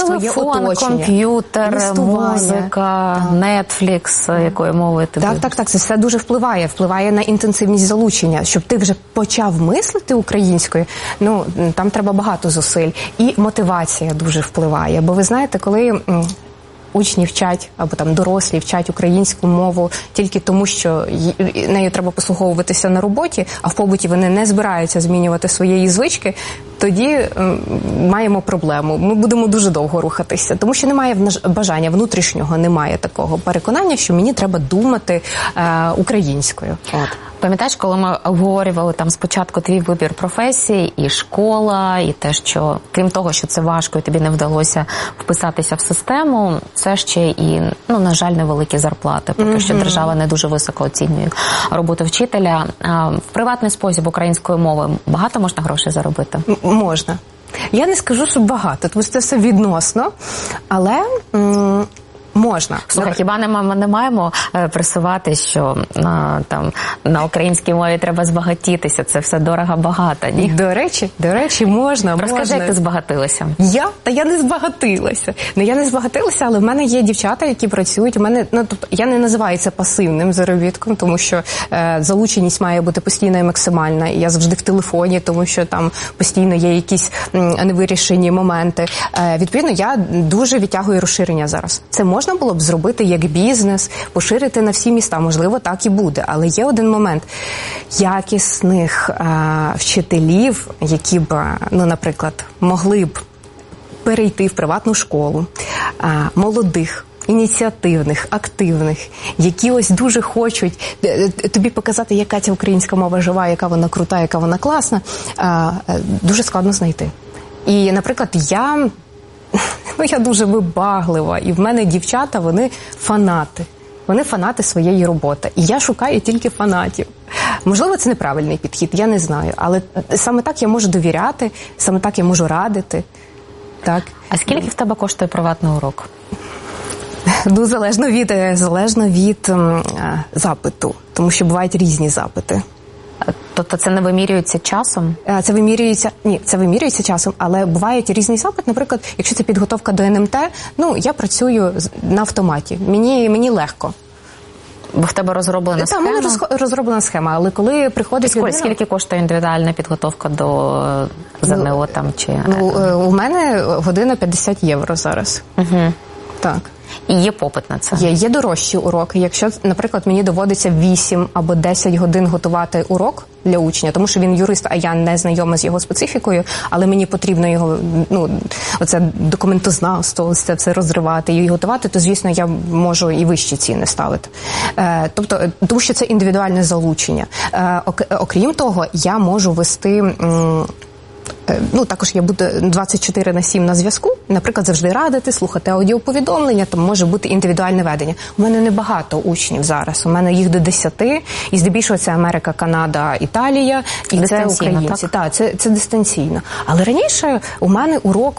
своє оточення. Комп'ютер, музика, Netflix, якою мовою ти будеш. Так, це все дуже впливає на інтенсивність залучення. Щоб ти вже почав мислити українською, ну, там треба багато зусиль. І мотивація дуже впливає. Бо ви знаєте, коли учні вчать, або там дорослі вчать українську мову тільки тому, що нею треба послуговуватися на роботі, а в побуті вони не збираються змінювати своєї звички, тоді маємо проблему. Ми будемо дуже довго рухатися, тому що немає бажання внутрішнього, немає такого переконання, що мені треба думати українською. От. Пам'ятаєш, коли ми обговорювали там спочатку твій вибір професії, і школа, і те, що крім того, що це важко і тобі не вдалося вписатися в систему, це ще і, ну, на жаль, невеликі зарплати, поки що держава не дуже високо оцінює роботу вчителя. В приватний спосіб українською мовою багато можна грошей заробити? Можна. Я не скажу, що багато, тому що це все відносно, але можна. Слухай, хіба не маємо пресувати, що там на українській мові треба збагатітися, це все дорого-багато, ні? До речі, можна. Розкажи, як ти збагатилася? Я не збагатилася. Я не збагатилася, але в мене є дівчата, які працюють. У мене, тобто, я не називаю це пасивним заробітком, тому що залученість має бути постійна і максимальна. І я завжди в телефоні, тому що там постійно є якісь невирішені моменти. Відповідно, я дуже відтягую розширення зараз. Це можна було б зробити як бізнес, поширити на всі міста, можливо, так і буде. Але є один момент. Якісних вчителів, які б, ну, наприклад, могли б перейти в приватну школу, молодих, ініціативних, активних, які ось дуже хочуть тобі показати, яка ця українська мова жива, яка вона крута, яка вона класна, дуже складно знайти. І, наприклад, я дуже вибаглива, і в мене дівчата, вони фанати. Вони фанати своєї роботи. І я шукаю тільки фанатів. Можливо, це неправильний підхід, я не знаю. Але саме так я можу довіряти, саме так я можу радити. Так. А скільки в тебе коштує приватний урок? Ну, залежно від запиту. Тому що бувають різні запити. Тобто це не вимірюється часом? Це вимірюється часом, але бувають різні запити. Наприклад, якщо це підготовка до НМТ, ну, я працюю на автоматі. Мені легко. Бо в тебе розроблена схема? Так, в мене розроблена схема, але коли приходить людина... Скільки коштує індивідуальна підготовка до ЗНО там чи... У мене година 50 євро зараз. Угу. Так. І є попит на це? Є дорожчі уроки. Якщо, наприклад, мені доводиться 8 або 10 годин готувати урок для учня, тому що він юрист, а я не знайома з його специфікою, але мені потрібно його, ну, оце документознавство, це все розривати і готувати, то, звісно, я можу і вищі ціни ставити. Тобто, тому що це індивідуальне залучення. Окрім того, я можу вести... Ну, також я буду 24/7 на зв'язку, наприклад, завжди радити, слухати аудіоповідомлення, там може бути індивідуальне ведення. У мене небагато учнів зараз, у мене їх до 10, і здебільшого це Америка, Канада, Італія, і це українці. Так, це дистанційно. Але раніше у мене урок,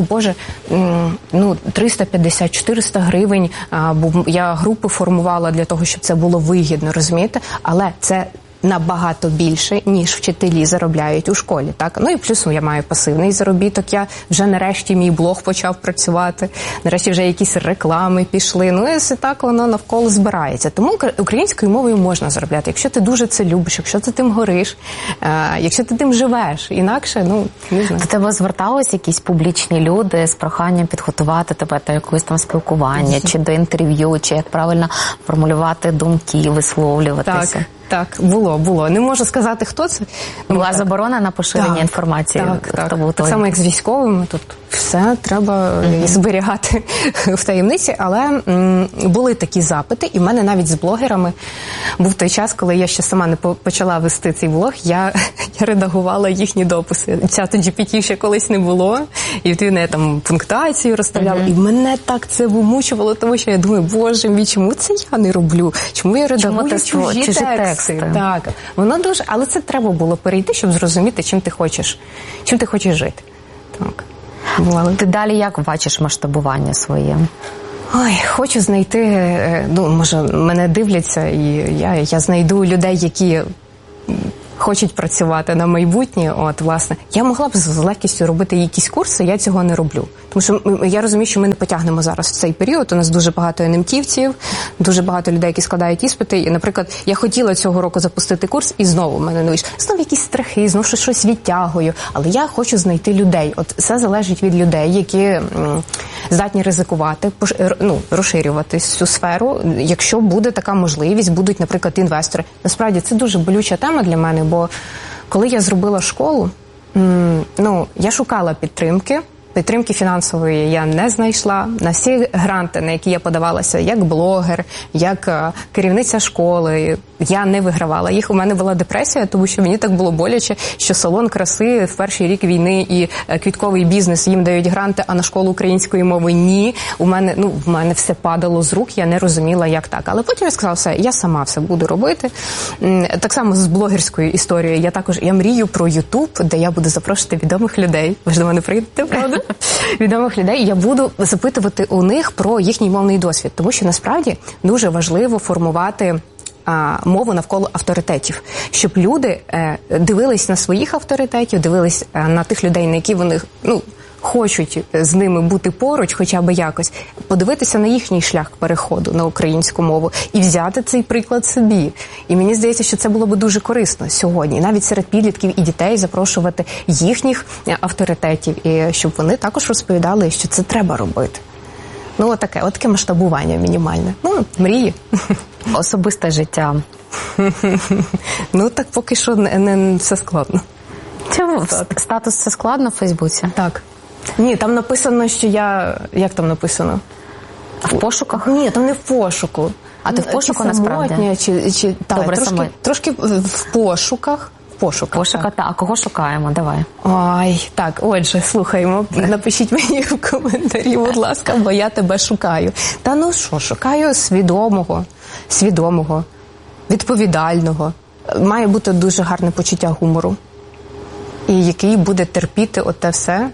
350-400 гривень, бо я групи формувала для того, щоб це було вигідно, розумієте? Але це набагато більше, ніж вчителі заробляють у школі, так? Ну і плюс я маю пасивний заробіток, я вже нарешті мій блог почав працювати, нарешті вже якісь реклами пішли, ну і все так воно навколо збирається. Тому українською мовою можна заробляти, якщо ти дуже це любиш, якщо ти тим гориш, якщо ти тим живеш, інакше, ну, не знаю. До тебе звертались якісь публічні люди з проханням підготувати тебе до якогось там спілкування, чи до інтерв'ю, чи як правильно формулювати думки, висловлюватися? Так, було. Не можу сказати, хто це. Була заборона на поширення інформації? Так само, як з військовими, тут все треба зберігати в таємниці, але були такі запити, і в мене навіть з блогерами був той час, коли я ще сама не почала вести цей блог, я редагувала їхні дописи. Чату GPT ще колись не було, і відповідно я там пунктуацію розставляла, і мене так це вимучувало, тому що я думаю, боже мій, чому це я не роблю? Чому я редагую чужі тексти? Так, воно дуже, але це треба було перейти, щоб зрозуміти, чим ти хочеш жити. Так. Ти далі як бачиш масштабування своє? Ой, хочу знайти, ну, може, мене дивляться, і я знайду людей, які хочуть працювати на майбутнє, власне. Я могла б з легкістю робити якісь курси, я цього не роблю. Тому що я розумію, що ми не потягнемо зараз в цей період. У нас дуже багато НМТівців, дуже багато людей, які складають іспити. І, наприклад, я хотіла цього року запустити курс, і знову в мене не вийшло. Знову якісь страхи, знову щось відтягую. Але я хочу знайти людей. От все залежить від людей, які здатні ризикувати, розширювати цю сферу. Якщо буде така можливість, будуть, наприклад, інвестори. Насправді, це дуже болюча тема для мене, бо коли я зробила школу, я шукала підтримки фінансової я не знайшла. На всі гранти, на які я подавалася, як блогер, як керівниця школи, я не вигравала їх. У мене була депресія, тому що мені так було боляче, що салон краси в перший рік війни і квітковий бізнес їм дають гранти, а на школу української мови ні. В мене все падало з рук, я не розуміла, як так. Але потім я сказала, все, я сама все буду робити. Так само з блогерською історією. Я мрію про YouTube, де я буду запрошувати відомих людей. Ви ж до мене прийдете, правда? Відомих людей. Я буду запитувати у них про їхній мовний досвід. Тому що, насправді, дуже важливо формувати мову навколо авторитетів, щоб люди дивились на своїх авторитетів, дивились на тих людей, на які вони хочуть з ними бути поруч, хоча б якось, подивитися на їхній шлях переходу на українську мову і взяти цей приклад собі. І мені здається, що це було б дуже корисно сьогодні, навіть серед підлітків і дітей запрошувати їхніх авторитетів, і щоб вони також розповідали, що це треба робити. Отаке масштабування мінімальне. Мрії. Особисте життя. Так поки що не все складно. Чому? Статус це складно в Фейсбуці? Так. Ні, там написано, що я... Як там написано? В пошуках? Ні, там не в пошуку. А ти в пошуку, насправді? Добре, трошки в пошуках. Пошука, а кого шукаємо? Давай. Отже, слухаємо. Напишіть мені в коментарі, будь ласка, бо я тебе шукаю. Шукаю свідомого, відповідального. Має бути дуже гарне почуття гумору. І який буде терпіти оте все,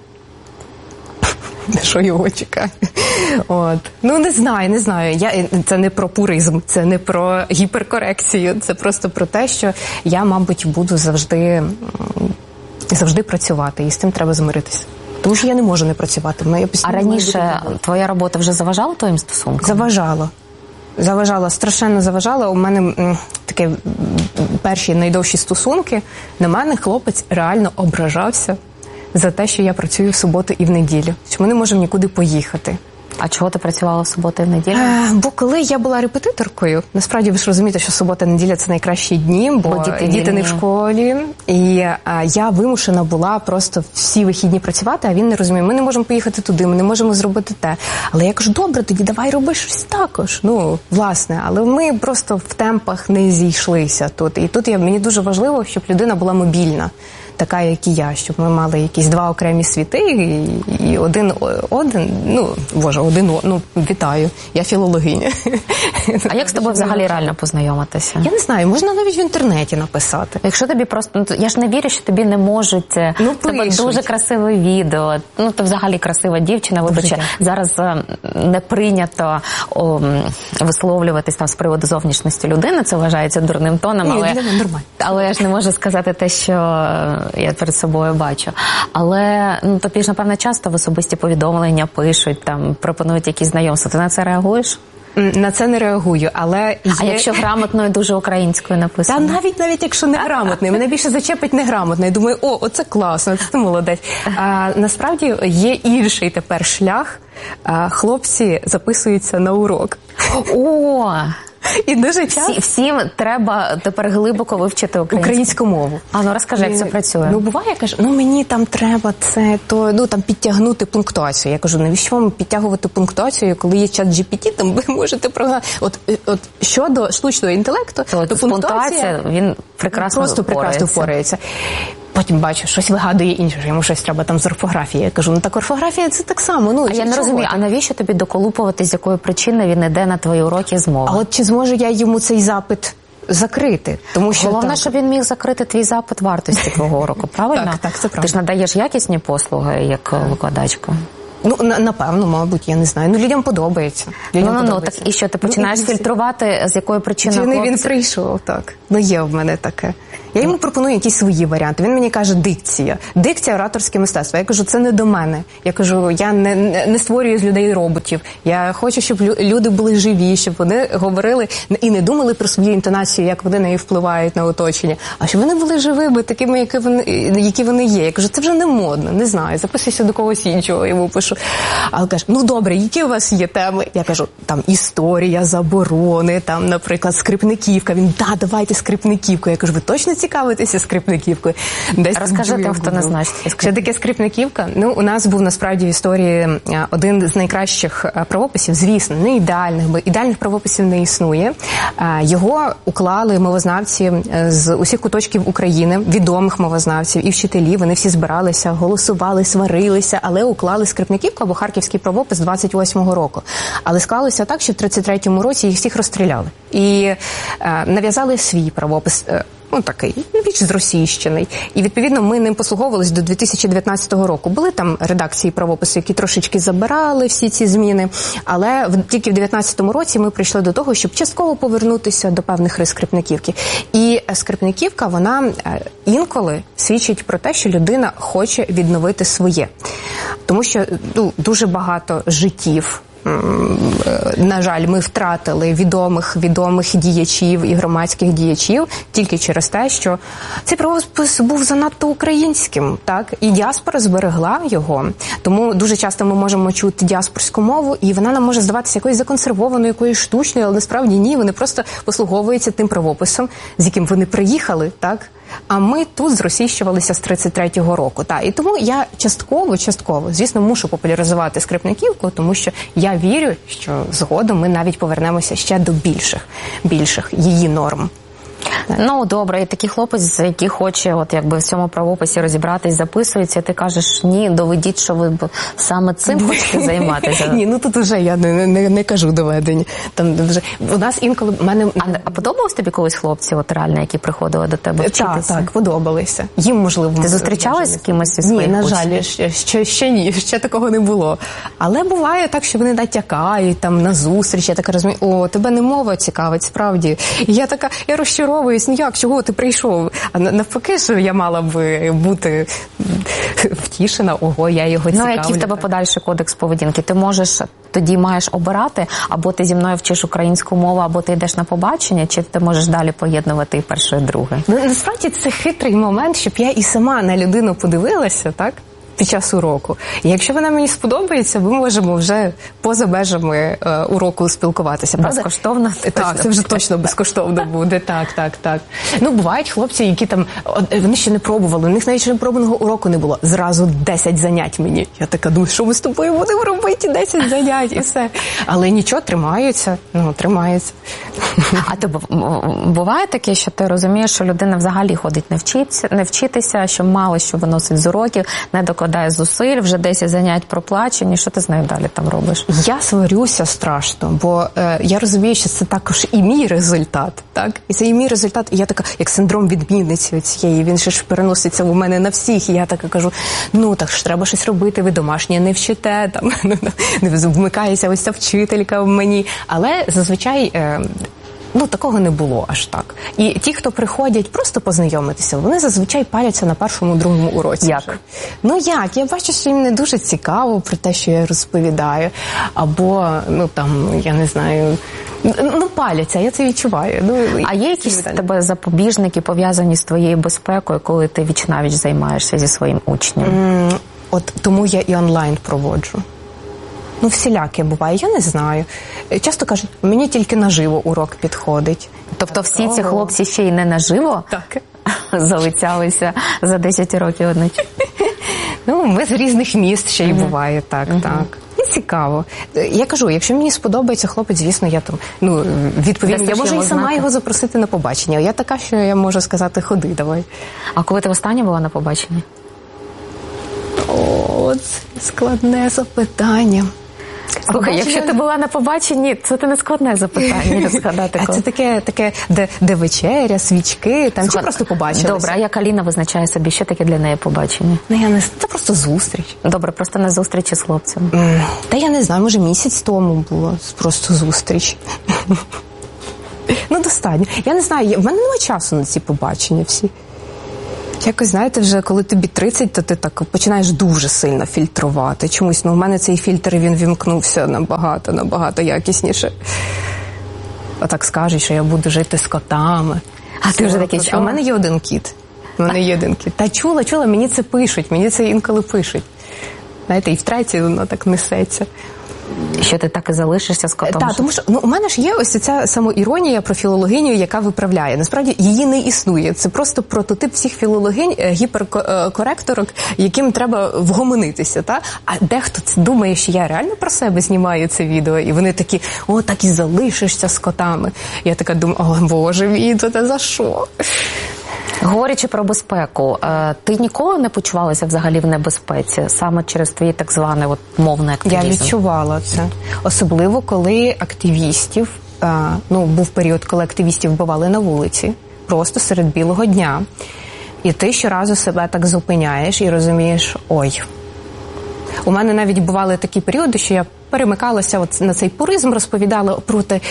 що його чекає. Не знаю. Це не про пуризм, це не про гіперкорекцію, це просто про те, що я, мабуть, буду завжди працювати, і з тим треба змиритися. Тому що я не можу не працювати. А раніше твоя робота вже заважала твоїм стосункам? Заважала, страшенно заважала. У мене такі перші найдовші стосунки. На мене хлопець реально ображався за те, що я працюю в суботу і в неділю. Що ми не можемо нікуди поїхати. А чого ти працювала в суботу і в неділю? Бо коли я була репетиторкою, насправді ви ж розумієте, що субота і неділя – це найкращі дні, бо діти не в школі. І я вимушена була просто всі вихідні працювати, а він не розуміє, ми не можемо поїхати туди, ми не можемо зробити те. Але я кажу, добре, тоді давай роби щось також. Власне, але ми просто в темпах не зійшлися тут. І тут мені дуже важливо, щоб людина була мобільна. Така, як і я, щоб ми мали якісь два окремі світи і вітаю, я філологиня. А як з тобою взагалі реально познайомитися? Я не знаю, можна навіть в інтернеті написати. Якщо тобі просто, я ж не вірю, що тобі не можуть, тебе дуже красиве відео, ти взагалі красива дівчина, вибачте, зараз не прийнято висловлюватись там з приводу зовнішності людини, це вважається дурним тоном, але я ж не можу сказати те, що я перед собою бачу. Але тобі ж, напевно, часто в особисті повідомлення пишуть, там пропонують якісь знайомства. Ти на це реагуєш? На це не реагую, але А якщо грамотною, дуже українською написано? Навіть якщо не грамотний. Мене більше зачепить неграмотний. Я думаю, оце класно, це молодець. Насправді є інший тепер шлях. Хлопці записуються на урок. І дуже часто... Всім треба тепер глибоко вивчити українську мову. Розкажи, як це працює. Буває, я кажу, мені там треба це, там підтягнути пунктуацію. Я кажу, навіщо вам підтягувати пунктуацію, коли є чат GPT, там ви можете прогнати. От щодо штучного інтелекту, то пунктуація він прекрасно впорається. Потім бачу, щось вигадує інше, йому щось треба там з орфографії. Я кажу, так орфографія це так само. Я не розумію, а навіщо тобі доколупувати, з якої причини він йде на твої уроки з мови? А от чи зможу я йому цей запит закрити? Тому що головне, щоб він міг закрити твій запит вартості твого уроку, правильно? Так, це правда. Ти ж надаєш якісні послуги, як викладачка. Напевно, мабуть, я не знаю. Людям подобається. Так і що, ти починаєш фільтрувати, з якої причини він прийшов, так. Є в мене таке. Я йому пропоную якісь свої варіанти. Він мені каже, дикція, ораторське мистецтво. Я кажу, це не до мене. Я кажу, я не створюю з людей роботів. Я хочу, щоб люди були живі, щоб вони говорили і не думали про свою інтонацію, як вони нею впливають на оточення, а щоб вони були живими, такими, які вони є. Я кажу, це вже не модно, не знаю, записуйся до когось іншого, йому пишу. А він каже, ну добре, які у вас є теми? Я кажу, там історія, заборони, там, наприклад, Скрипниківка. Він, давайте Скрипниківку. Я кажу, ви точно цікавитеся Скрипниківкою? Розкажи тим, хто не знає, що таке Скрипниківка. Ну, у нас був насправді в історії один з найкращих правописів, звісно, не ідеальних, бо ідеальних правописів не існує. Його уклали мовознавці з усіх куточків України, відомих мовознавців і вчителі. Вони всі збиралися, голосували, сварилися, але уклали Скрипниківку або Харківський правопис 28-го року. Але склалося так, що в 33-му році їх всіх розстріляли. І нав'язали свій правопис, такий, більш зросійщений. І, відповідно, ми ним послуговувалися до 2019 року. Були там редакції правопису, які трошечки забирали всі ці зміни, але тільки в 2019 році ми прийшли до того, щоб частково повернутися до певних рис Скрипниківки. І Скрипниківка, вона інколи свідчить про те, що людина хоче відновити своє. Тому що дуже багато життів, на жаль, ми втратили відомих діячів і громадських діячів тільки через те, що цей правопис був занадто українським, так? І діаспора зберегла його. Тому дуже часто ми можемо чути діаспорську мову, і вона нам може здаватися якоюсь законсервованою, якоюсь штучною, але насправді ні, вони просто послуговуються тим правописом, з яким вони приїхали, так? А ми тут зросійщувалися з 33-го року. І тому я частково, звісно, мушу популяризувати Скрипниківку, тому що я вірю, що згодом ми навіть повернемося ще до більших її норм. Ну, добре, і такий хлопець, який хоче в цьому правописі розібратись, записується, і ти кажеш, ні, доведіть, що ви саме цим хочете займатися. Ні, тут вже я не кажу доведення. Там вже у нас інколи А подобалось тобі колись хлопці, реально, які приходили до тебе вчитися? Так, подобалися. Їм, можливо, ти зустрічалась з кимось із своїх учнів? Ні, на жаль, ще ні, ще такого не було. Але буває так, що вони натякають там на зустріч, я така розумію, тебе не мова цікавить, справді. І я така, я розчаровуюсь, як, чого ти прийшов? А навпаки, що я мала би бути втішена, я його цікавлю. Ну, який в тебе подальший кодекс поведінки? Ти тоді маєш обирати, або ти зі мною вчиш українську мову, або ти йдеш на побачення, чи ти можеш далі поєднувати і перше, і друге? Насправді це хитрий момент, щоб я і сама на людину подивилася, так? Під час уроку. І якщо вона мені сподобається, ми можемо вже поза межами уроку спілкуватися. Безкоштовно? Так, це вже точно безкоштовно буде. Так. Ну, бувають хлопці, які там, вони ще не пробували, у них навіть ще пробуваного уроку не було. Зразу 10 занять мені. Я така думаю, що ми з тобою будемо робити 10 занять і все. Але нічого, тримаються. А то буває таке, що ти розумієш, що людина взагалі ходить не вчитися, що мало що виносить з уроків, не докладає зусиль, вже 10 занять проплачені, що ти з нею далі там робиш? Я сварюся страшно, бо я розумію, що це також і мій результат, так? І це і мій результат, і я така, як синдром відмінниці цієї, він ще ж переноситься у мене на всіх, і я така кажу, так ж треба щось робити, ви домашнє не вчите, там, вмикається ось ця вчителька в мені, але зазвичай такого не було аж так. І ті, хто приходять просто познайомитися, вони зазвичай паляться на першому, другому уроці. Як? Як? Я бачу, що їм не дуже цікаво про те, що я розповідаю. Або, я не знаю, паляться, я це відчуваю. А є якісь тебе запобіжники, пов'язані з твоєю безпекою, коли ти віч-навіч займаєшся зі своїм учнем? Тому я і онлайн проводжу. Всіляке буває, я не знаю. Часто кажуть, мені тільки наживо урок підходить. Тобто всі ці хлопці ще й не наживо? Так. Залицялися за 10 років одночі? Ми з різних міст ще й буває, так. І цікаво. Я кажу, якщо мені сподобається хлопець, звісно, я там, відповім. Я можу і сама його запросити на побачення. Я така, що я можу сказати, ходи, давай. А коли ти востаннє була на побаченні? Це складне запитання. Слухай, якщо ти була на побаченні, це не складне запитання розгадати. Це таке, де вечеря, свічки, там чи просто побачилися. Добре, а як Аліна визначає собі, що таке для неї побачення? Це просто зустріч. Добре, просто не зустрічі з хлопцем. Та я не знаю, може місяць тому було просто зустріч. Ну, достатньо. Я не знаю, в мене немає часу на ці побачення всі. Якось, знаєте, вже коли тобі 30, то ти так починаєш дуже сильно фільтрувати. Чомусь, в мене цей фільтр, він вімкнувся набагато якісніше. Отак скажуть, що я буду жити з котами. А ти вже таки А в мене є один кіт. Та чула, мені це пишуть, мені це інколи пишуть. Знаєте, і в треті воно так несеться. Що ти так і залишишся з котом? Так, тому що у мене ж є ось ця самоіронія про філологиню, яка виправляє. Насправді її не існує. Це просто прототип всіх філологинь, гіперкоректорок, яким треба вгомонитися. Та? А дехто думає, що я реально про себе знімаю це відео, і вони такі, так і залишишся з котами. Я така думаю, о Боже мій, це за що? Говорячи про безпеку, ти ніколи не почувалася взагалі в небезпеці, саме через твій так званий мовний активізм? Я відчувала це. Особливо, коли активістів, був період, коли активістів вбивали на вулиці, просто серед білого дня. І ти щоразу себе так зупиняєш і розумієш, ой. У мене навіть бували такі періоди, що я перемикалася на цей пуризм, розповідала проти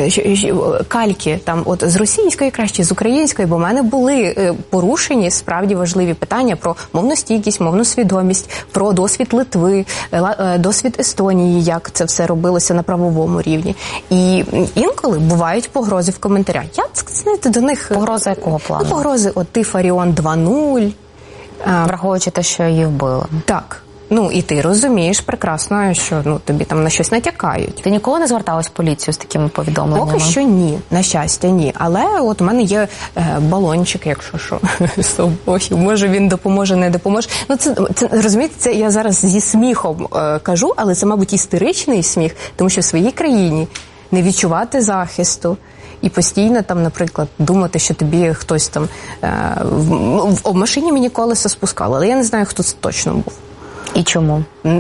кальки з російської краще, з української, бо в мене були порушені справді важливі питання про мовну стійкість, мовну свідомість, про досвід Литви, досвід Естонії, як це все робилося на правовому рівні. І інколи бувають погрози в коментарях. Я, знаєте, до них... Погрози якого плану? Погрози, ти Фаріон 2.0. Враховуючи те, що її вбили. Так. І ти розумієш прекрасно, що тобі там на щось натякають. Ти ніколи не зверталась в поліцію з такими повідомленнями? Поки що ні, на щастя, ні. Але у мене є балончик, якщо що, з собою. Може він допоможе, не допоможе. Це розумієте, це я зараз зі сміхом кажу, але це, мабуть, істеричний сміх, тому що в своїй країні не відчувати захисту, і постійно наприклад, думати, що тобі хтось в машині мені колесо спускало, але я не знаю, хто це точно був. І чому?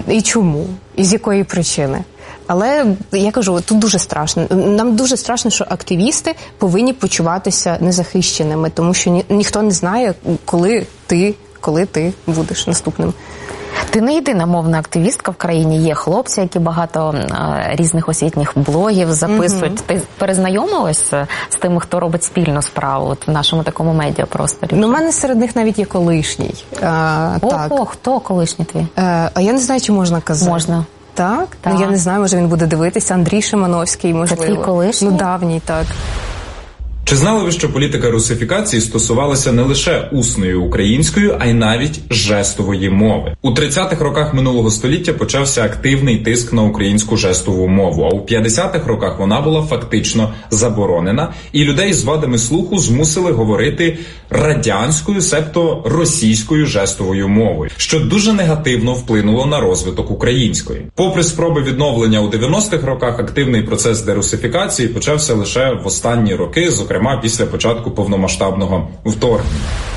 І з якої причини. Але, я кажу, тут дуже страшно. Нам дуже страшно, що активісти повинні почуватися незахищеними, тому що ніхто не знає, коли ти будеш наступним. Ти не єдина мовна активістка в країні. Є хлопці, які багато різних освітніх блогів записують. Ти перезнайомилася з тими, хто робить спільну справу в нашому такому медіапросторі? У мене серед них навіть є колишній. Хто колишній твій? А я не знаю, чи можна казати. Можна. Так? Я не знаю, може він буде дивитися. Андрій Шимановський, можливо. Це твій колишній? Давній, так. Чи знали ви, що політика русифікації стосувалася не лише усної української, а й навіть жестової мови? У 30-х роках минулого століття почався активний тиск на українську жестову мову, а у 50-х роках вона була фактично заборонена, і людей з вадами слуху змусили говорити радянською, себто російською жестовою мовою, що дуже негативно вплинуло на розвиток української. Попри спроби відновлення у 90-х роках, активний процес дерусифікації почався лише в останні роки, зокрема після початку повномасштабного вторгнення.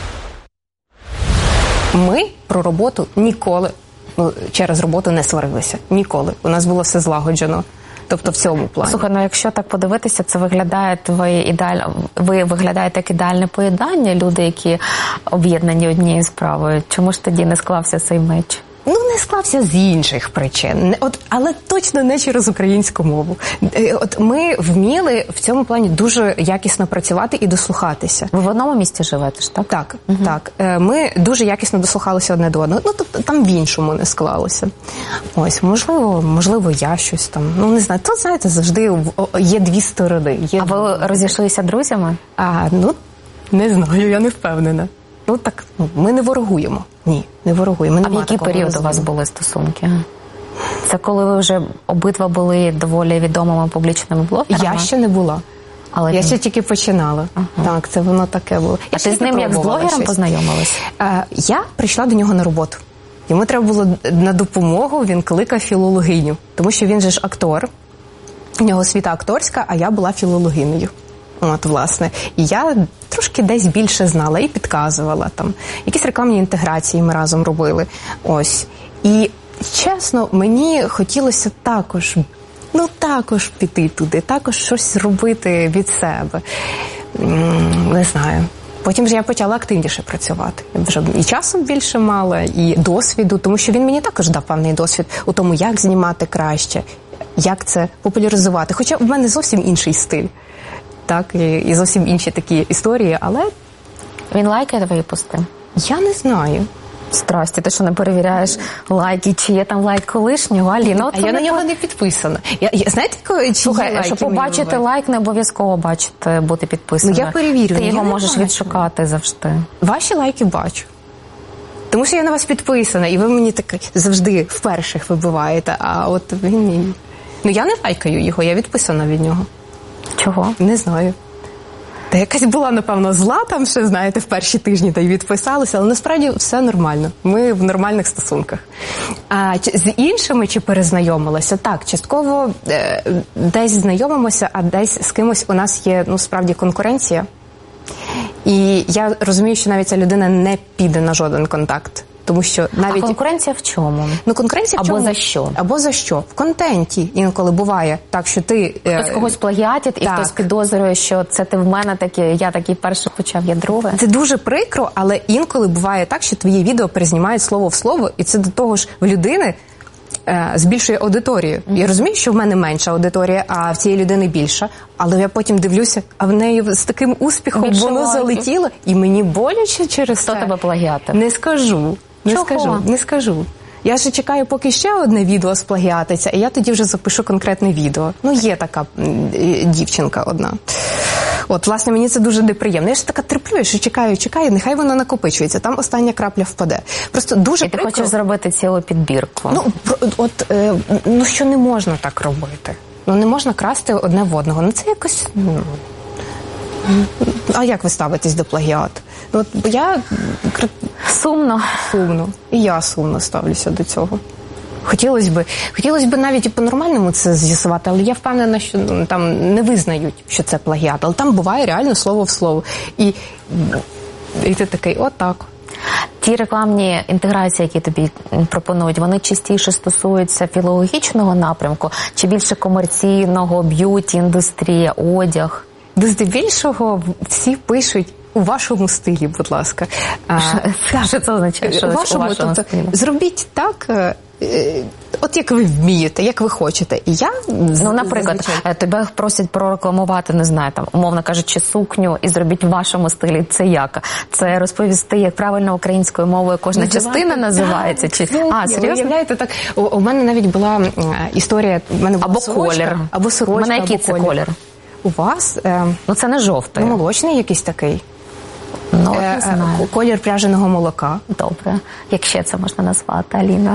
Ми про роботу ніколи, через роботу не сварилися. Ніколи. У нас було все злагоджено. Тобто в цьому плані. Слухай, якщо так подивитися, це виглядає ви виглядаєте як ідеальне поєднання, люди, які об'єднані однією справою. Чому ж тоді не склався цей меч? Не склався з інших причин, але точно не через українську мову. Ми вміли в цьому плані дуже якісно працювати і дослухатися. Ви в одному місті живете ж, так? Так, так. Ми дуже якісно дослухалися одне до одного. Тобто там в іншому не склалося. Ось, можливо, я щось там, не знаю. Тут, знаєте, завжди є дві сторони. А ви розійшлися друзями? Не знаю, я не впевнена. Ми не ворогуємо. Ні, не ворогуємо. А в який період у вас були стосунки? Це коли ви вже обидва були доволі відомими публічними блогерами? Я ще не була. Я ще тільки починала. Так, це воно таке було. А ти з ним як з блогером познайомилась? Я прийшла до нього на роботу. Йому треба було на допомогу, він кликав філологиню. Тому що він же ж актор, у нього освіта акторська, а я була філологинею. Власне. І я трошки десь більше знала і підказувала там. Якісь рекламні інтеграції ми разом робили. Ось. І, чесно, мені хотілося також піти туди, також щось зробити від себе. Не знаю. Потім же я почала активніше працювати. Я вже і часу більше мала, і досвіду, тому що він мені також дав певний досвід у тому, як знімати краще, як це популяризувати. Хоча в мене зовсім інший стиль. так, і зовсім інші такі історії, але... Він лайкає твої пости? Я не знаю. Здрасте, ти що не перевіряєш лайки, чи є там лайк колишнього? Аліна, я на нього не підписана. Знаєте, чи слухай, є щоб побачити лайк, не обов'язково бути підписаним. Ну, я перевірю. Ти його можеш відшукати завжди. Ваші лайки бачу. Тому що я на вас підписана, і ви мені так завжди в перших вибиваєте, а от він ні. Ну, я не лайкаю його, я відписана від нього. Чого? Не знаю. Та якась була, напевно, зла там ще, знаєте, в перші тижні та й відписалася, але насправді все нормально. Ми в нормальних стосунках. А з іншими чи перезнайомилася? Так, частково десь знайомимося, а десь з кимось у нас є, ну, справді конкуренція. І я розумію, що навіть ця людина не піде на жоден контакт. Тому що навіть... А конкуренція в чому? Ну, конкуренція в чому? Або за що? Або за що? В контенті інколи буває так, що ти... Хтось когось плагіатить, і хтось підозрює, що це ти в мене таке, я такий перший почав, я друге. Це дуже прикро, але інколи буває так, що твоє відео перезнімають слово в слово, і це до того ж в людини збільшує аудиторію. Я розумію, що в мене менша аудиторія, а в цієї людини більша, але я потім дивлюся, а в неї з таким успіхом більше воно лайків. Залетіло, і мені боляче через це. Хто тебе плагіатив? Не скажу. Не скажу. Я ще чекаю, поки ще одне відео сплагіатиться, і я тоді вже запишу конкретне відео. Ну, є така дівчинка одна. От, власне, мені це дуже неприємно. Я ж така терплю, що чекаю, нехай вона накопичується. Там остання крапля впаде. Просто дуже і ти хочеш зробити цілу підбірку. Ну, що не можна так робити. Ну, не можна красти одне в одного. Ну, це якось... А як ви ставитесь до плагіату? Ну, от я... Сумно. І я сумно ставлюся до цього. Хотілося б навіть і по-нормальному це з'ясувати, але я впевнена, що там не визнають, що це плагіат. Але там буває реально слово в слово. І ти такий, отак. Ті рекламні інтеграції, які тобі пропонують, вони частіше стосуються філологічного напрямку чи більше комерційного, б'юті, індустрія, одяг? Здебільшого всі пишуть у вашому стилі, будь ласка. Що це означає? Що у вашому тобто, стилі? Зробіть так, от як ви вмієте, як ви хочете. І я, ну, наприклад, тебе просять прорекламувати, не знаю, там, умовно кажучи, сукню і зробіть в вашому стилі. Це як? Це розповісти, як правильно українською мовою кожна частина називається? Чи... серйозно? Уявляєте, так, у мене навіть була історія, у мене була або сорочка, колір. Або сорочка, у мене який це колір? У вас? Ну, це не жовтий. Молочний якийсь такий. Ну, не знаю. Колір пряженого молока. Добре. Як ще це можна назвати, Аліна?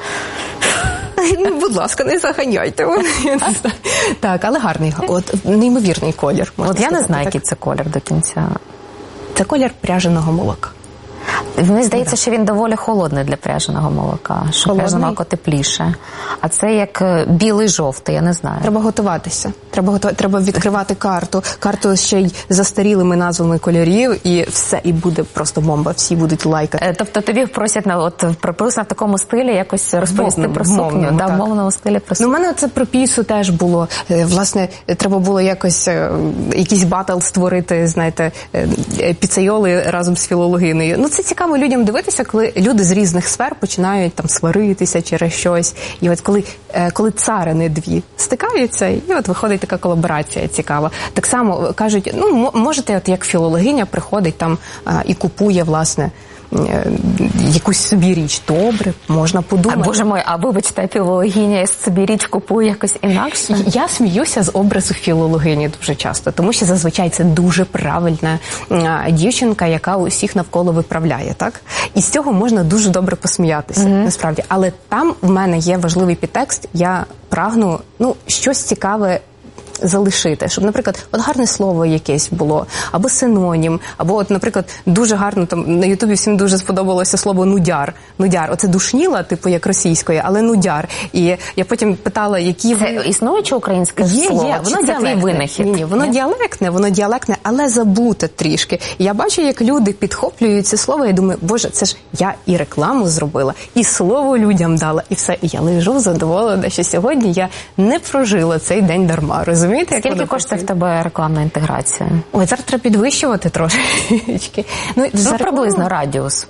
Ну, будь ласка, не заганяйте. Так, але гарний, от неймовірний колір. От я не знаю, який це колір до кінця. Це колір пряженого молока. Мені здається, що він доволі холодний для пряженого молока. Що пряжене молоко тепліше. А це як білий-жовтий, я не знаю. Треба готуватися. Треба відкривати карту ще й застарілими назвами кольорів, і все, і буде просто бомба. Всі будуть лайкати. Тобто тобі просять приблизно в такому стилі якось розповісти про сукню? В мовному стилі про сукню. Ну, у мене це про пісу теж було. Власне, треба було якось якийсь батл створити, знаєте, піцейоли разом з філологинею. Ну, це цікаво людям дивитися, коли люди з різних сфер починають там сваритися через щось. І от коли царини дві стикаються, і от виходить така колаборація цікава. Так само кажуть, ну, можете, от як філологиня приходить там і купує, власне, якусь собі річ. Добре, можна подумати. Боже мой, а вибачте, філологиня собі річ купує якось інакше? Я сміюся з образу філологині дуже часто, тому що зазвичай це дуже правильна дівчинка, яка усіх навколо виправляє, так? І з цього можна дуже добре посміятися, насправді. Але там в мене є важливий підтекст, я прагну, щось цікаве залишити, щоб, наприклад, от гарне слово якесь було, або синонім, або от, наприклад, дуже гарно, там, на Ютубі всім дуже сподобалося слово нудяр. Нудяр. Оце душніла, типу, як російської, але нудяр. І я потім питала, які... Це існуюче українське слово? Є, воно діалектне. Ні, воно діалектне, але забуте трішки. І я бачу, як люди підхоплюють це слово, і думаю, боже, це ж я і рекламу зробила, і слово людям дала, і все. І я лежу задоволена, що сьогодні я не прожила цей день дарма, розумієте? Скільки коштує в тебе рекламна інтеграція? Ой, зараз треба підвищувати трошечки. Приблизно радіус.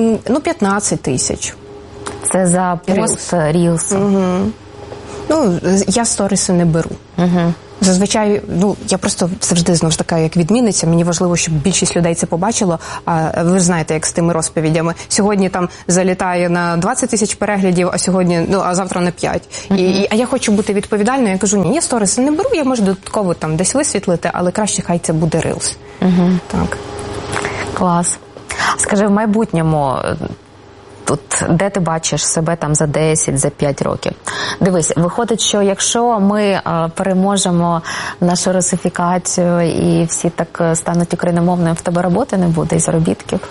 15 тисяч. Це за пост, рілс? Я сториси не беру. Зазвичай, я просто завжди, знову ж таки, як відмінниця, мені важливо, щоб більшість людей це побачило, а ви ж знаєте, як з тими розповідями. Сьогодні там залітає на 20 тисяч переглядів, а сьогодні, а завтра на 5. А я хочу бути відповідальною, я кажу, ні, я сторіси не беру, я можу додатково там десь висвітлити, але краще хай це буде Reels. Так. Клас. Скажи, в майбутньому, тут, де ти бачиш себе там за 10, за 5 років? Дивись, виходить, що якщо ми переможемо нашу русифікацію і всі так стануть україномовними, в тебе роботи не буде і заробітків?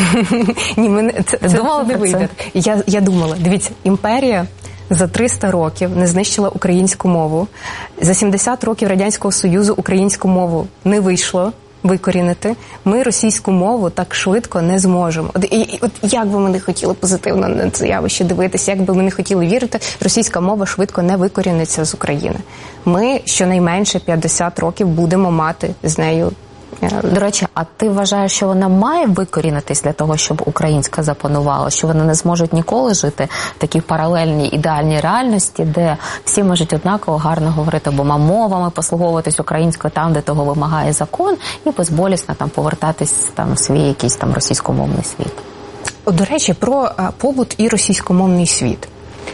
Ні, це не вийде. Я думала, дивіться, імперія за 300 років не знищила українську мову. За 70 років Радянського Союзу українську мову не вийшло викорінити. Ми російську мову так швидко не зможемо. От як би ми не хотіли позитивно на це явище дивитися, як би ми не хотіли вірити, російська мова швидко не викоріниться з України. Ми щонайменше 50 років будемо мати з нею. До речі, а ти вважаєш, що вона має викорінитись для того, щоб українська запанувала, що вони не зможуть ніколи жити в такій паралельній ідеальній реальності, де всі можуть однаково гарно говорити обома мовами, послуговуватись українською там, де того вимагає закон, і безболісно там повертатись там в свій якийсь там російськомовний світ? До речі, про побут і російськомовний світ.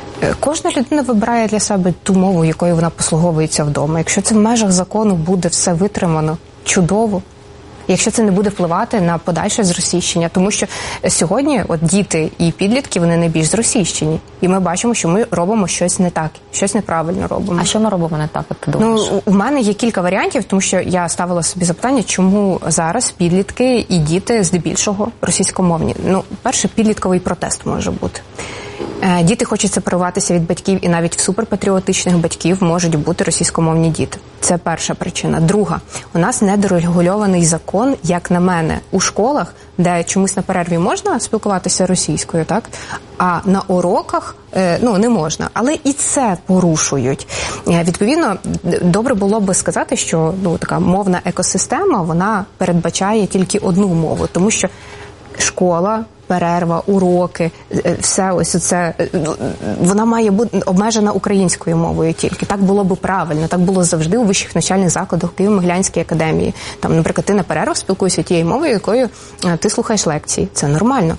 Кожна людина вибирає для себе ту мову, якою вона послуговується вдома. Якщо це в межах закону буде все витримано, чудово. Якщо це не буде впливати на подальше зросійщення. Тому що сьогодні діти і підлітки, вони найбільш зросійщені. І ми бачимо, що ми робимо щось не так, щось неправильно робимо. А що ми робимо не так, як ти думаєш? У мене є кілька варіантів, тому що я ставила собі запитання, чому зараз підлітки і діти здебільшого російськомовні. Перше, підлітковий протест може бути. Діти хочуть сепаруватися від батьків, і навіть в суперпатріотичних батьків можуть бути російськомовні діти. Це перша причина. Друга, у нас недорегульований закон, як на мене, у школах, де чомусь на перерві можна спілкуватися російською, так? А на уроках не можна. Але і це порушують. Відповідно, добре було би сказати, що така мовна екосистема, вона передбачає тільки одну мову, тому що школа, перерва, уроки, все ось це, вона має бути обмежена українською мовою тільки. Так було би правильно, так було завжди у вищих навчальних закладах, в Києво-Могилянській академії. Там, наприклад, ти на перервах спілкуєшся тією мовою, якою ти слухаєш лекції. Це нормально.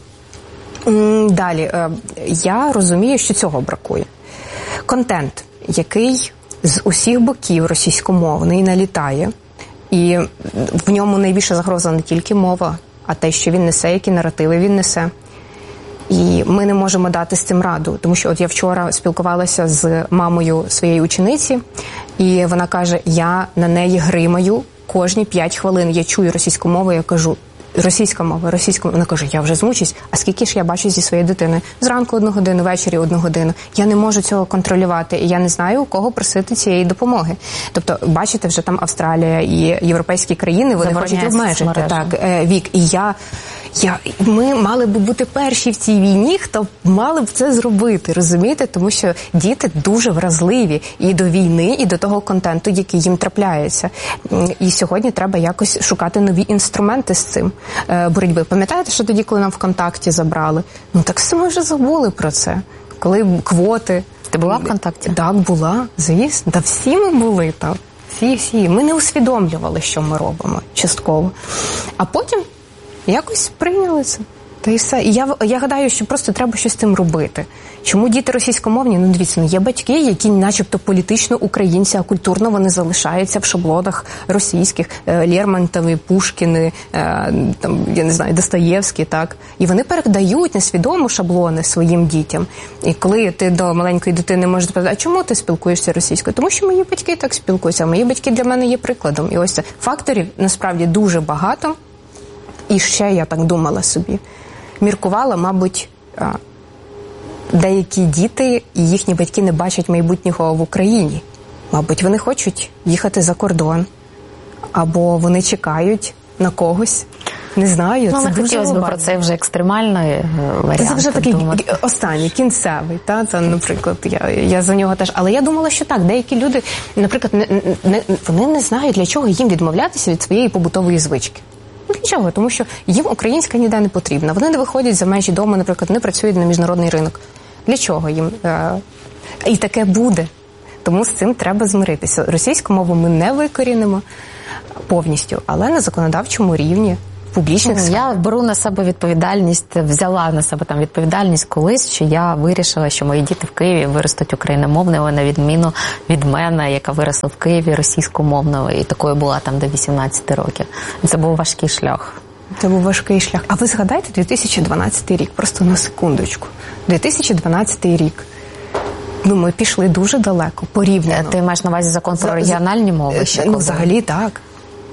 Далі, я розумію, що цього бракує. Контент, який з усіх боків російськомовний налітає, і в ньому найбільша загроза не тільки мова, а те, що він несе, які наративи він несе. І ми не можемо дати з цим раду. Тому що я вчора спілкувалася з мамою своєї учениці, і вона каже, я на неї гримаю кожні 5 хвилин. Я чую російську мову, я кажу, російська мова. Вона каже, я вже змучусь. А скільки ж я бачу зі своєю дитиною? Зранку 1 годину, ввечері 1 годину. Я не можу цього контролювати, і я не знаю, у кого просити цієї допомоги. Тобто, бачите, вже там Австралія і європейські країни, вони хочуть обмежити вік. І ми мали б бути перші в цій війні, хто мали б це зробити, розумієте? Тому що діти дуже вразливі і до війни, і до того контенту, який їм трапляється. І сьогодні треба якось шукати нові інструменти з цим боротьби. Пам'ятаєте, що тоді, коли нам ВКонтакті забрали? Так все ми вже забули про це. Коли квоти. Ти була в ВКонтакті? Так, була, звісно. Та всі ми були там. Всі. Ми не усвідомлювали, що ми робимо, частково. А потім якось прийняли це. Та і все. І я гадаю, що просто треба щось з цим робити. Чому діти російськомовні? Дивіться, є батьки, які начебто політично українці, а культурно вони залишаються в шаблонах російських. Лермонтови, Пушкіни, я не знаю, Достоєвський, так. І вони передають несвідомо шаблони своїм дітям. І коли ти до маленької дитини можеш запитати, а чому ти спілкуєшся російською? Тому що мої батьки так спілкуються, а мої батьки для мене є прикладом. І ось це факторів насправді дуже багато. І ще я так думала собі. Міркувала, мабуть, деякі діти і їхні батьки не бачать майбутнього в Україні. Мабуть, вони хочуть їхати за кордон. Або вони чекають на когось. Не знаю, це дуже хотілося б про це вже екстремальний варіант. Це вже такий останній, кінцевий. Наприклад, я за нього теж. Але я думала, що так, деякі люди, наприклад, вони не знають, для чого їм відмовлятися від своєї побутової звички. Для чого? Тому що їм українська ніде не потрібна. Вони не виходять за межі дому, наприклад, не працюють на міжнародний ринок. Для чого їм? І таке буде. Тому з цим треба змиритися. Російську мову ми не викорінимо повністю, але на законодавчому рівні. Я беру на себе відповідальність, взяла на себе там відповідальність колись, що я вирішила, що мої діти в Києві виростуть україномовними, на відміну від мене, яка виросла в Києві російськомовною, і такою була там до 18 років. Це був важкий шлях. Це був важкий шлях. А ви згадайте 2012 рік, просто на секундочку. 2012 рік. Ми пішли дуже далеко, порівняно. Ти маєш на увазі закон про регіональні мови? Взагалі так.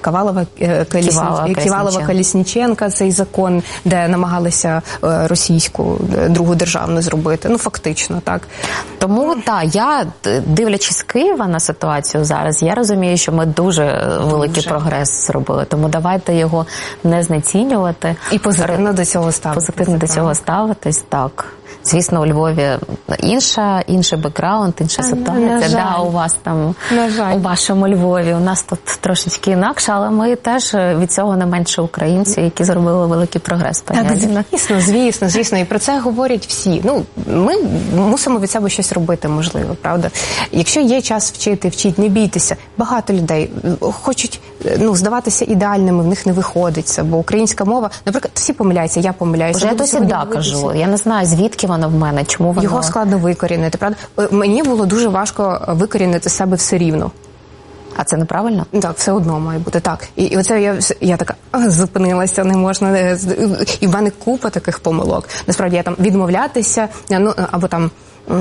Ківалова-Колісніченка, цей закон, де намагалися російську другу державну зробити. Фактично, так. Тому, я, дивлячись з Києва на ситуацію зараз, я розумію, що ми дуже великий прогрес зробили. Тому давайте його не знецінювати. І позитивно до цього ставитись. Позитивно до цього ставитись, так. Звісно, у Львові інший бекграунд, інша ситуація. У вас там, у вашому Львові. У нас тут трошечки інакше, але ми теж від цього не менше українці, які зробили великий прогрес. Так, звісно. І про це говорять всі. Ми мусимо від себе щось робити, можливо, правда? Якщо є час вчіть, не бійтеся. Багато людей хочуть здаватися ідеальними, в них не виходить це, бо українська мова, наприклад, всі помиляються, я помиляюся. Я досі кажу, я не знаю, звідки воно в мене, чому воно... Його складно викорінити, правда? Мені було дуже важко викорінити себе все рівно. А це неправильно? Так, все одно має бути так. І оце я така, зупинилася, не можна. І в мене купа таких помилок. Насправді, я там відмовлятися, або там...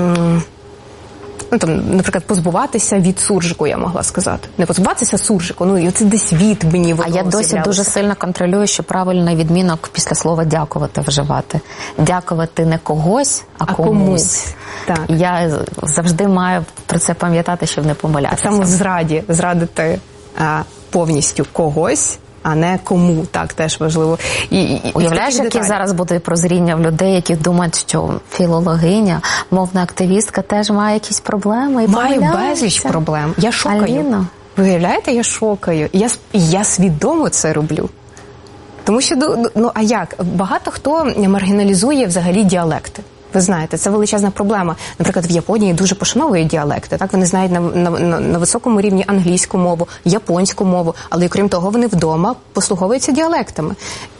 наприклад, позбуватися від суржику, я могла сказати. Не позбуватися суржику, і це десь від мені в я досі дуже сильно контролюю, що правильний відмінок після слова «дякувати» вживати. Дякувати не когось, а комусь. Так. Я завжди маю про це пам'ятати, щоб не помилятися. Так само в зрадити повністю когось, а не кому, так, теж важливо. Уявляєш, яке зараз буде прозріння в людей, які думають, що філологиня, мовна активістка теж має якісь проблеми і має безліч проблем. Я шокаю. Аліна. Ви уявляєте, я шокаю. Я свідомо це роблю. Тому що, а як? Багато хто маргіналізує взагалі діалекти. Ви знаєте, це величезна проблема. Наприклад, в Японії дуже пошановують діалекти. Так, вони знають на високому рівні англійську мову, японську мову, але крім того, вони вдома послуговуються діалектами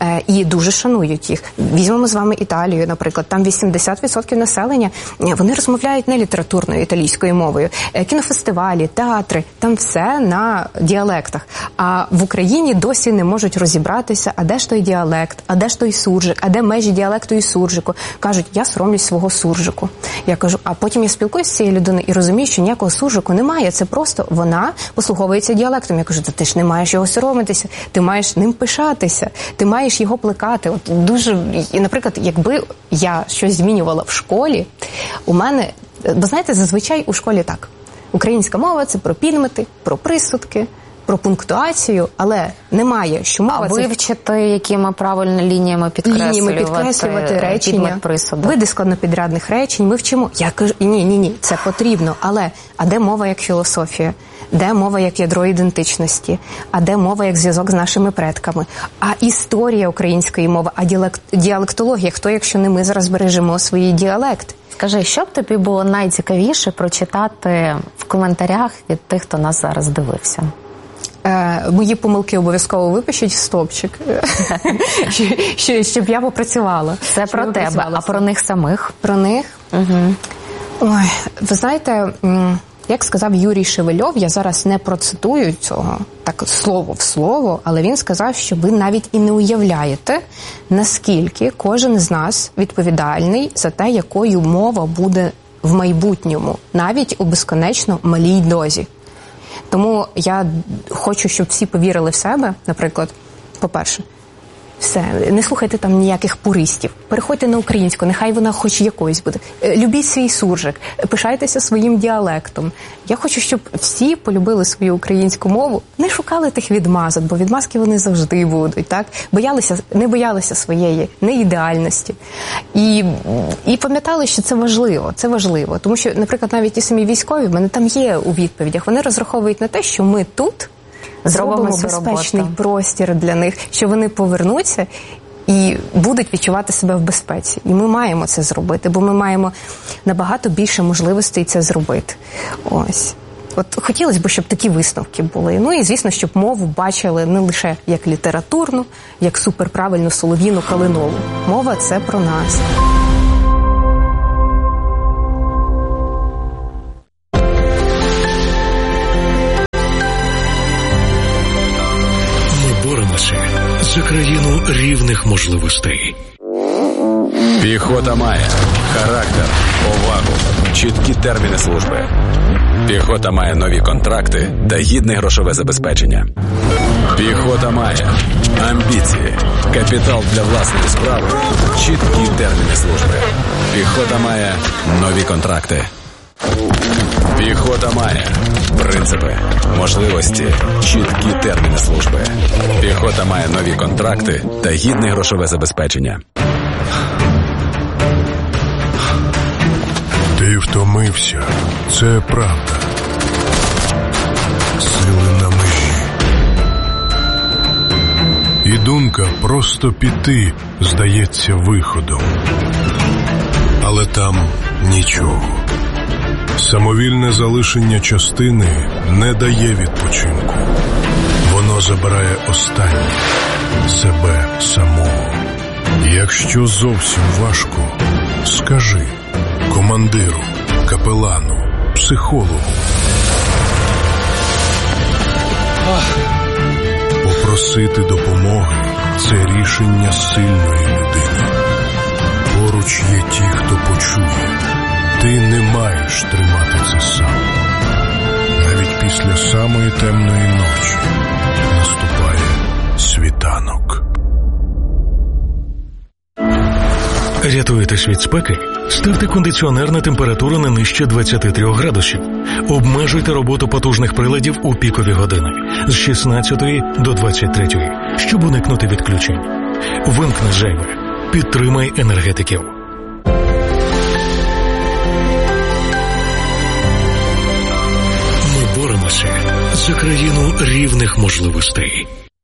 і дуже шанують їх. Візьмемо з вами Італію, наприклад, там 80% населення, вони розмовляють не літературною італійською мовою. Кінофестивалі, театри, там все на діалектах. А в Україні досі не можуть розібратися, а де ж той діалект, а де ж той суржик, а де межі діалекту і суржику. Кажуть, я соромлюсь свого суржику. Я кажу, а потім я спілкуюся з цією людиною і розумію, що ніякого суржику немає, це просто вона послуговується діалектом. Я кажу, ти ж не маєш його соромитися, ти маєш ним пишатися, ти маєш його плекати. І, наприклад, якби я щось змінювала в школі, у мене, бо знаєте, зазвичай у школі так. Українська мова – це про підмети, про присудки, про пунктуацію, але немає, що мова... А вивчити, якими правильними лініями підкреслювати речення, види складнопідрядних речень, ми вчимо. Я кажу, ні, це потрібно, але а де мова як філософія? Де мова як ядро ідентичності? А де мова як зв'язок з нашими предками? А історія української мови? А діалектологія? Хто, якщо не ми, зараз збережемо свій діалект? Скажи, що б тобі було найцікавіше прочитати в коментарях від тих, хто нас зараз дивився? Мої помилки обов'язково випишіть в стопчик, щоб я попрацювала. Це про тебе, а про них самих? Про них? Угу. Ой, ви знаєте, як сказав Юрій Шевельов, я зараз не процитую цього, так слово в слово, але він сказав, що ви навіть і не уявляєте, наскільки кожен з нас відповідальний за те, якою мова буде в майбутньому, навіть у безконечно малій дозі. Тому я хочу, щоб всі повірили в себе, наприклад, по-перше, все, не слухайте там ніяких пуристів, переходьте на українську, нехай вона хоч якоюсь буде. Любіть свій суржик, пишайтеся своїм діалектом. Я хочу, щоб всі полюбили свою українську мову, не шукали тих відмазок, бо відмазки вони завжди будуть, так? Не боялися своєї неідеальності. І пам'ятали, що це важливо. Тому що, наприклад, навіть ті самі військові, в мене там є у відповідях, вони розраховують на те, що ми тут зробимо безпечний простір для них, що вони повернуться і будуть відчувати себе в безпеці. І ми маємо це зробити, бо ми маємо набагато більше можливостей це зробити. Ось. От хотілося б, щоб такі висновки були. Ну і, звісно, щоб мову бачили не лише як літературну, як суперправильну солов'їну калинову. Мова – це про нас. Ми боремося за країну рівних можливостей. Піхота має характер, повагу, чіткі терміни служби. Піхота має нові контракти та гідне грошове забезпечення. Піхота має амбіції, капітал для власної справи, чіткі терміни служби. Піхота має нові контракти. Піхота має принципи, можливості, чіткі терміни служби. Піхота має нові контракти та гідне грошове забезпечення. Ти втомився. Це правда. Сили на межі. І думка просто піти здається виходом. Але там нічого. Самовільне залишення частини не дає відпочинку. Воно забирає останнє – себе самого. Якщо зовсім важко, скажи командиру, капелану, психологу. Попросити допомоги – це рішення сильної людини. Поруч є ті, хто почує. Ти не маєш тримати це сам. Навіть після самої темної ночі наступає світанок. Рятуєтесь від спеки? Ставте кондиціонер на температуру не нижче 23 градусів. Обмежуйте роботу потужних приладів у пікові години з 16 до 23, щоб уникнути відключень. Вимкни зайве. Підтримай енергетиків. Ми боремося за країну рівних можливостей.